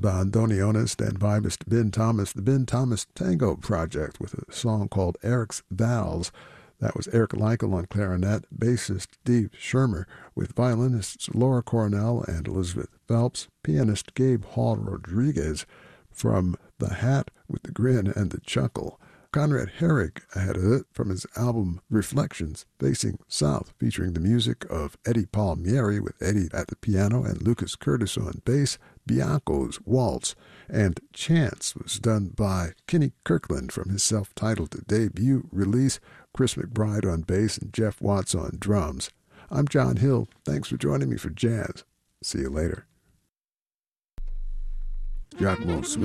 bandoneonist and vibist Ben Thomas, the Ben Thomas Tango Project, with a song called Eric's Vals. That was Eric Leichel on clarinet, bassist Steve Schirmer, with violinists Laura Cornell and Elizabeth Phelps, pianist Gabe Hall Rodriguez. From The Hat with the Grin and the Chuckle, Conrad Herrick ahead of it from his album Reflections Facing South, featuring the music of Eddie Palmieri with Eddie at the piano and Lucas Curtis on bass, Bianco's Waltz, and Chance was done by Kenny Kirkland from his self-titled debut release, Chris McBride on bass and Jeff Watts on drums. I'm John Hill. Thanks for joining me for Jazz. See you later. Giacomo Smith.